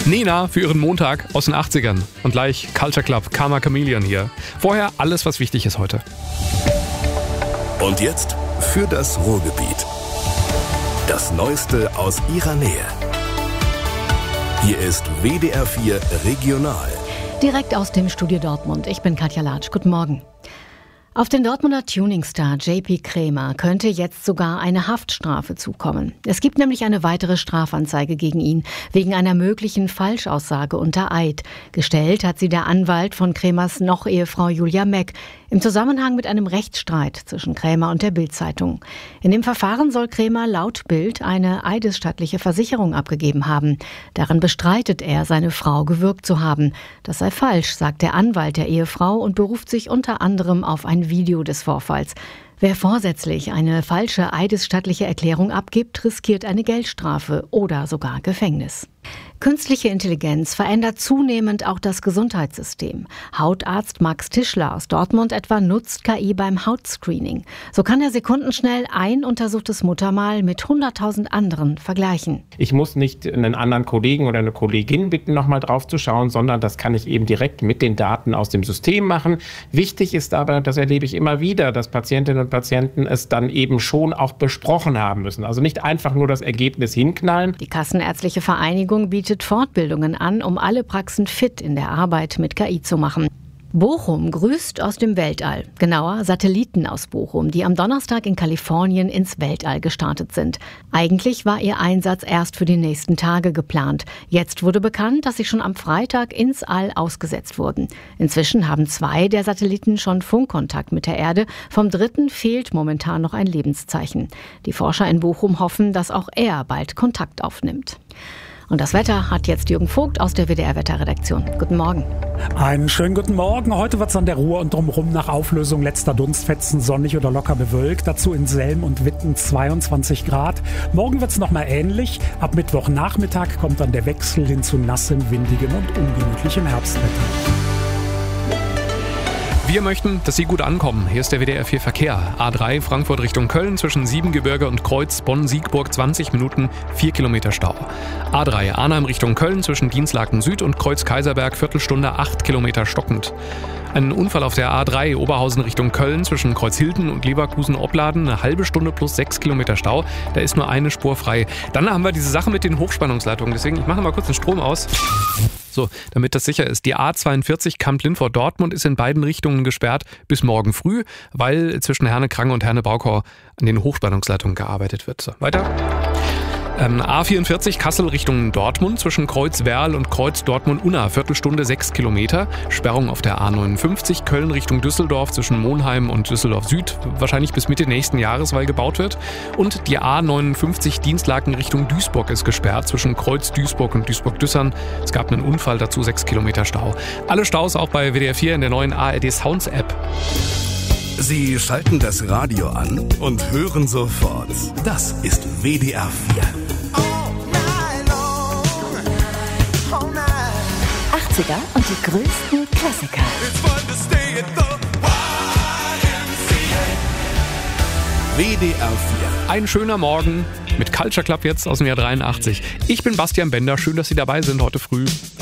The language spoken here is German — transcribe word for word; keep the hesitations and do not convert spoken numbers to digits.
Nena für ihren Montag aus den achtzigern. Und gleich Culture Club, Karma Chameleon hier. Vorher alles, was wichtig ist heute. Und jetzt für das Ruhrgebiet. Das Neueste aus ihrer Nähe. Hier ist W D R vier Regional. Direkt aus dem Studio Dortmund. Ich bin Katja Latsch. Guten Morgen. Auf den Dortmunder Tuningstar J P Krämer könnte jetzt sogar eine Haftstrafe zukommen. Es gibt nämlich eine weitere Strafanzeige gegen ihn, wegen einer möglichen Falschaussage unter Eid. Gestellt hat sie der Anwalt von Krämers Noch-Ehefrau Julia Meck im Zusammenhang mit einem Rechtsstreit zwischen Krämer und der Bild-Zeitung. In dem Verfahren soll Krämer laut Bild eine eidesstattliche Versicherung abgegeben haben. Darin bestreitet er, seine Frau gewürgt zu haben. Das sei falsch, sagt der Anwalt der Ehefrau und beruft sich unter anderem auf ein Video des Vorfalls. Wer vorsätzlich eine falsche eidesstattliche Erklärung abgibt, riskiert eine Geldstrafe oder sogar Gefängnis. Künstliche Intelligenz verändert zunehmend auch das Gesundheitssystem. Hautarzt Max Tischler aus Dortmund etwa nutzt K I beim Hautscreening. So kann er sekundenschnell ein untersuchtes Muttermal mit hunderttausend anderen vergleichen. Ich muss nicht einen anderen Kollegen oder eine Kollegin bitten, nochmal drauf zu schauen, sondern das kann ich eben direkt mit den Daten aus dem System machen. Wichtig ist aber, das erlebe ich immer wieder, dass Patientinnen und Patienten es dann eben schon auch besprochen haben müssen. Also nicht einfach nur das Ergebnis hinknallen. Die Kassenärztliche Vereinigung bietet Fortbildungen an, um alle Praxen fit in der Arbeit mit K I zu machen. Bochum grüßt aus dem Weltall. Genauer Satelliten aus Bochum, die am Donnerstag in Kalifornien ins Weltall gestartet sind. Eigentlich war ihr Einsatz erst für die nächsten Tage geplant. Jetzt wurde bekannt, dass sie schon am Freitag ins All ausgesetzt wurden. Inzwischen haben zwei der Satelliten schon Funkkontakt mit der Erde. Vom dritten fehlt momentan noch ein Lebenszeichen. Die Forscher in Bochum hoffen, dass auch er bald Kontakt aufnimmt. Und das Wetter hat jetzt Jürgen Vogt aus der W D R-Wetterredaktion. Guten Morgen. Einen schönen guten Morgen. Heute wird es an der Ruhr und drumherum nach Auflösung letzter Dunstfetzen sonnig oder locker bewölkt. Dazu in Selm und Witten zweiundzwanzig Grad. Morgen wird es nochmal ähnlich. Ab Mittwochnachmittag kommt dann der Wechsel hin zu nassem, windigem und ungemütlichem Herbstwetter. Wir möchten, dass Sie gut ankommen. Hier ist der W D R vier Verkehr. A drei Frankfurt Richtung Köln zwischen Siebengebirge und Kreuz Bonn-Siegburg zwanzig Minuten, vier Kilometer Stau. A drei Arnhem Richtung Köln zwischen Dienstlaken Süd und Kreuz Kaiserberg Viertelstunde, acht Kilometer stockend. Ein Unfall auf der A drei Oberhausen Richtung Köln zwischen Kreuzhilden und Leverkusen-Opladen, eine halbe Stunde plus sechs Kilometer Stau. Da ist nur eine Spur frei. Dann haben wir diese Sache mit den Hochspannungsleitungen. Deswegen, ich mache mal kurz den Strom aus. So, damit das sicher ist. Die A zweiundvierzig Kamp-Lindfort-Dortmund ist in beiden Richtungen gesperrt bis morgen früh, weil zwischen Herne-Krang und Herne-Baukor an den Hochspannungsleitungen gearbeitet wird. So, weiter. Ähm, A vierundvierzig Kassel Richtung Dortmund zwischen Kreuz-Werl und Kreuz-Dortmund-Unna, Viertelstunde, sechs Kilometer. Sperrung auf der A neunundfünfzig Köln Richtung Düsseldorf zwischen Monheim und Düsseldorf Süd, wahrscheinlich bis Mitte nächsten Jahres, weil gebaut wird. Und die A neunundfünfzig Dienstlaken Richtung Duisburg ist gesperrt zwischen Kreuz-Duisburg und Duisburg-Düssern. Es gab einen Unfall, dazu sechs Kilometer Stau. Alle Staus auch bei W D R vier in der neuen A R D Sounds App. Sie schalten das Radio an und hören sofort. Das ist W D R vier. achtziger und die größten Klassiker. W D R vier. Ein schöner Morgen mit Culture Club jetzt aus dem Jahr dreiundachtzig. Ich bin Bastian Bender, schön, dass Sie dabei sind heute früh.